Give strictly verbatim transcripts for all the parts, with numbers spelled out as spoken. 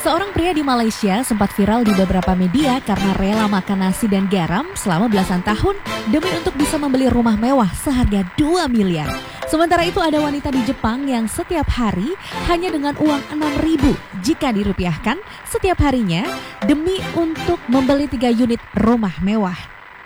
Seorang pria di Malaysia sempat viral di beberapa media karena rela makan nasi dan garam selama belasan tahun demi untuk bisa membeli rumah mewah seharga dua miliar. Sementara itu ada wanita di Jepang yang setiap hari hanya dengan uang enam ribu jika dirupiahkan setiap harinya demi untuk membeli tiga unit rumah mewah.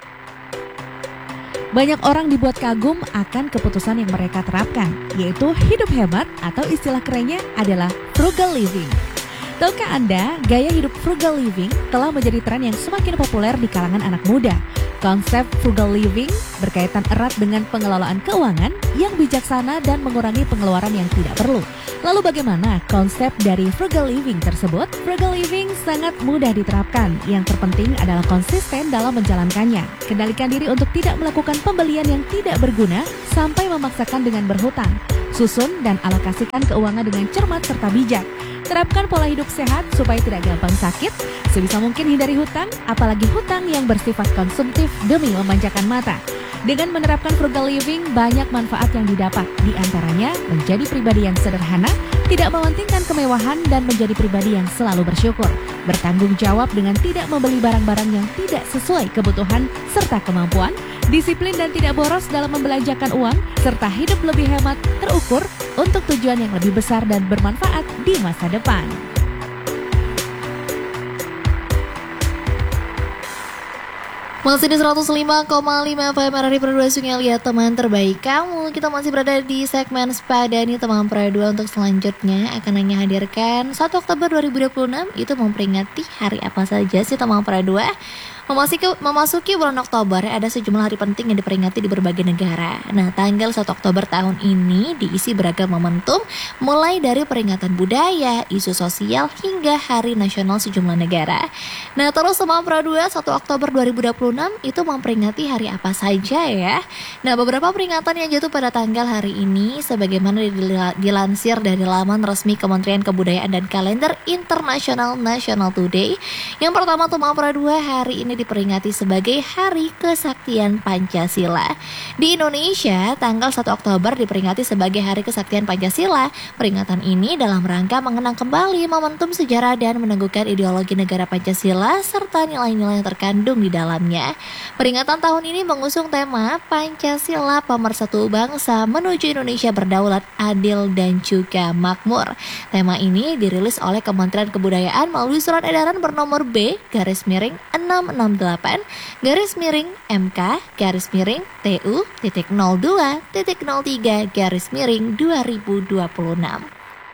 Banyak orang dibuat kagum akan keputusan yang mereka terapkan, yaitu hidup hemat atau istilah kerennya adalah frugal living. Tahukah Anda, gaya hidup frugal living telah menjadi tren yang semakin populer di kalangan anak muda. Konsep frugal living berkaitan erat dengan pengelolaan keuangan yang bijaksana dan mengurangi pengeluaran yang tidak perlu. Lalu bagaimana konsep dari frugal living tersebut? Frugal living sangat mudah diterapkan. Yang terpenting adalah konsisten dalam menjalankannya. Kendalikan diri untuk tidak melakukan pembelian yang tidak berguna sampai memaksakan dengan berhutang. Susun dan alokasikan keuangan dengan cermat serta bijak. Terapkan pola hidup sehat supaya tidak gampang sakit. Sebisa mungkin hindari hutang, apalagi hutang yang bersifat konsumtif demi memanjakan mata. Dengan menerapkan frugal living, banyak manfaat yang didapat. Di antaranya, menjadi pribadi yang sederhana, tidak mementingkan kemewahan, dan menjadi pribadi yang selalu bersyukur. Bertanggung jawab dengan tidak membeli barang-barang yang tidak sesuai kebutuhan serta kemampuan, disiplin dan tidak boros dalam membelanjakan uang, serta hidup lebih hemat, terukur, untuk tujuan yang lebih besar dan bermanfaat di masa depan. Masih di seratus lima koma lima F M R R I Pradua Sungai Liat, teman terbaik kamu. Kita masih berada di segmen Sepadani Teman Pradua. Untuk selanjutnya akan hanya hadirkan satu Oktober dua ribu dua puluh enam. Itu memperingati hari apa saja sih Teman Pradua? Memasuki, memasuki bulan Oktober ada sejumlah hari penting yang diperingati di berbagai negara. Nah, tanggal satu Oktober tahun ini diisi beragam momentum, mulai dari peringatan budaya, isu sosial, hingga hari nasional sejumlah negara. Nah, terus Teman Pradua, satu Oktober dua ribu dua puluh enam itu memperingati hari apa saja ya? Nah, beberapa peringatan yang jatuh pada tanggal hari ini sebagaimana dilansir dari laman resmi Kementerian Kebudayaan dan Kalender Internasional National Today. Yang pertama, Teman Pradua, hari ini diperingati sebagai Hari Kesaktian Pancasila. Di Indonesia, tanggal satu Oktober diperingati sebagai Hari Kesaktian Pancasila. Peringatan ini dalam rangka mengenang kembali momentum sejarah dan meneguhkan ideologi negara Pancasila serta nilai-nilai yang terkandung di dalamnya. Peringatan tahun ini mengusung tema Pancasila Pemersatu Bangsa menuju Indonesia berdaulat, adil, dan juga makmur. Tema ini dirilis oleh Kementerian Kebudayaan melalui surat edaran bernomor B garis miring enam enam delapan garis miring M K garis miring T U titik nol dua titik nol tiga garis miring dua ribu dua puluh enam.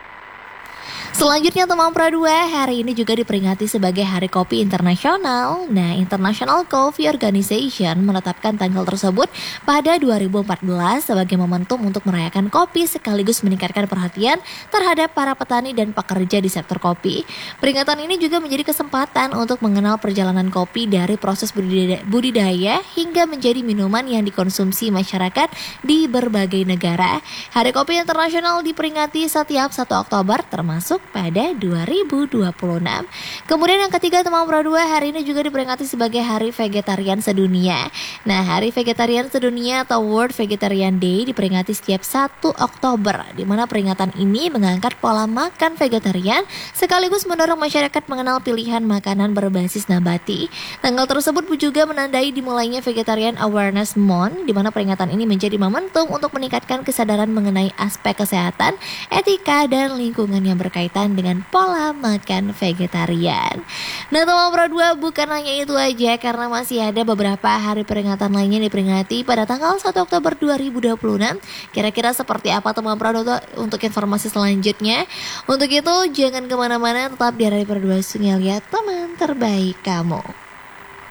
Selanjutnya Teman Pradua, hari ini juga diperingati sebagai Hari Kopi Internasional. Nah, International Coffee Organization menetapkan tanggal tersebut pada dua ribu empat belas sebagai momentum untuk merayakan kopi sekaligus meningkatkan perhatian terhadap para petani dan pekerja di sektor kopi. Peringatan ini juga menjadi kesempatan untuk mengenal perjalanan kopi dari proses budidaya, budidaya hingga menjadi minuman yang dikonsumsi masyarakat di berbagai negara. Hari Kopi Internasional diperingati setiap satu Oktober termasuk pada dua ribu dua puluh enam. Kemudian yang ketiga Teman Pradua, hari ini juga diperingati sebagai Hari Vegetarian Sedunia. Nah, Hari Vegetarian Sedunia atau World Vegetarian Day diperingati setiap satu Oktober, di mana peringatan ini mengangkat pola makan vegetarian sekaligus mendorong masyarakat mengenal pilihan makanan berbasis nabati. Tanggal tersebut juga menandai dimulainya Vegetarian Awareness Month, di mana peringatan ini menjadi momentum untuk meningkatkan kesadaran mengenai aspek kesehatan, etika, dan lingkungan yang berkaitan dengan pola makan vegetarian. Nah, Teman Pradua, bukan hanya itu aja karena masih ada beberapa hari peringatan lainnya diperingati pada tanggal satu Oktober dua ribu dua puluh enam. Kira-kira seperti apa Teman Pradua untuk informasi selanjutnya? Untuk itu jangan kemana-mana, tetap di R R I Pradua Sungai Liat, teman terbaik kamu.